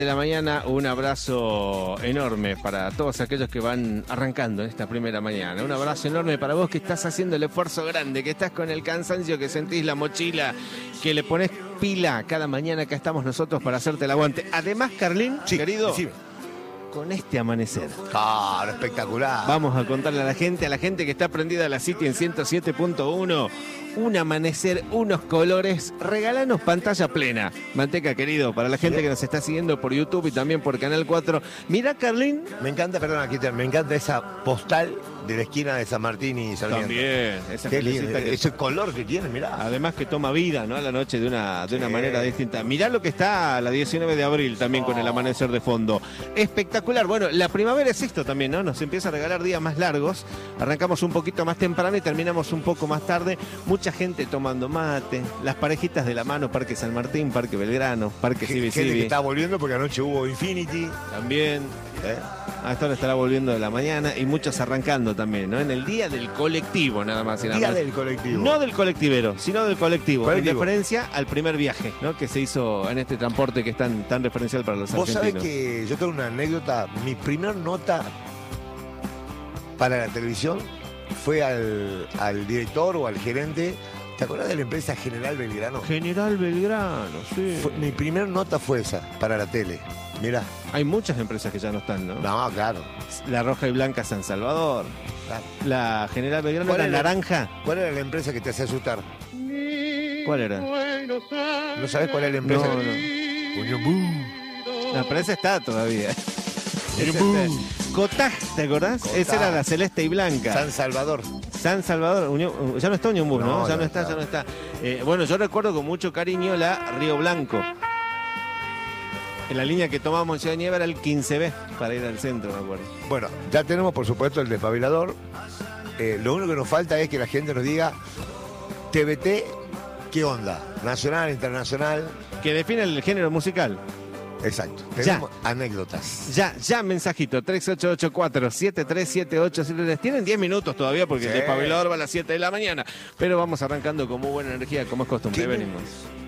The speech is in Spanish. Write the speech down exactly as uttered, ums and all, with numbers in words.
De la mañana, un abrazo enorme para todos aquellos que van arrancando en esta primera mañana. Un abrazo enorme para vos que estás haciendo el esfuerzo grande, que estás con el cansancio, que sentís la mochila, que le pones pila cada mañana. Acá estamos nosotros para hacerte el aguante. Además, Carlín, sí, querido, sí. con este amanecer. Claro, espectacular. Vamos a contarle a la gente, a la gente que está prendida a la City en ciento siete punto uno. Un amanecer, unos colores. Regalanos pantalla plena. Manteca, querido, para la gente que nos está siguiendo por YouTube y también por Canal cuatro. Mirá, Carlín. Me encanta, perdón, aquí te, me encanta esa postal de la esquina de San Martín y Sarmiento. También. Esa Qué lindo, que... ese color que tiene, mirá. Además que toma vida, ¿no? A la noche de una, de una Sí. manera distinta. Mirá lo que está la diecinueve de abril también, oh, con el amanecer de fondo. Espectacular. Bueno, la primavera es esto también, ¿no? Nos empieza a regalar días más largos. Arrancamos un poquito más temprano y terminamos un poco más tarde. Mucha gente tomando mate, las parejitas de la mano, Parque San Martín, Parque Belgrano, Parque Civi Gente Civi. que está volviendo porque anoche hubo Infinity. También. ¿Eh? A esta hora estará volviendo de la mañana y muchos arrancando también, ¿no? En el día del colectivo, nada más y nada Día más. del colectivo. No del colectivero, sino del colectivo. Colectivo. En referencia al primer viaje, ¿no? Que se hizo en este transporte que es tan, tan referencial para los Vos argentinos. sabés que yo tengo una anécdota. Mi primer nota para la televisión fue al, al director o al gerente. ¿Te acuerdas de la empresa General Belgrano? General Belgrano, sí. Fue- mi primer nota fue esa, para la tele. Mirá. Hay muchas empresas que ya no están, ¿no? No, claro. La Roja y Blanca San Salvador. claro. La General Belgrano ¿Cuál era era? naranja. ¿Cuál era la empresa que te hacía asustar? ¿Cuál era? ¿No sabés cuál era la empresa? No, no. Unión Bú. La empresa está todavía. Unión Es Bú. este, Cotag, ¿te acordás? Cotag. Esa era la celeste y blanca. San Salvador. San Salvador, Unión- ya no está Unión Bus, ¿no? No, Ya no ya está, está. ya no está. Eh, bueno, yo recuerdo con mucho cariño la Río Blanco. En la línea que tomábamos en Ciudad de Nieva era el quince B para ir al centro, me acuerdo. Bueno, ya tenemos por supuesto el despabilador. Eh, lo único que nos falta es que la gente nos diga T V T, ¿qué onda? Nacional, internacional. Que define el género musical. Exacto. Ya. Tenemos anécdotas. Ya, ya, mensajito, tres ocho ocho cuatro, siete tres siete ocho siete tres. Tienen diez minutos todavía porque Sí. el despabilador va a las siete de la mañana. Pero vamos arrancando con muy buena energía, como es costumbre. ¿Quién? Venimos.